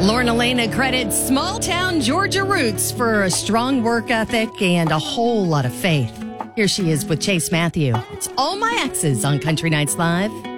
Lauren Elena credits small town Georgia roots for a strong work ethic and a whole lot of faith. Here she is with Chase Matthew. It's All My Exes on Country Nights Live.